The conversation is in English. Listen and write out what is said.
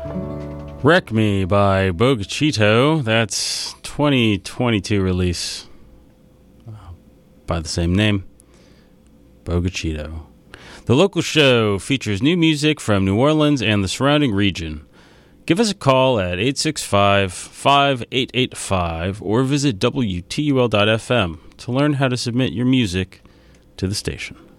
Wreck Me by Bogachito. That's 2022 release by the same name, Bogachito. The local show features new music from New Orleans and the surrounding region. Give us a call at 865-5885 or visit WTUL.FM to learn how to submit your music to the station.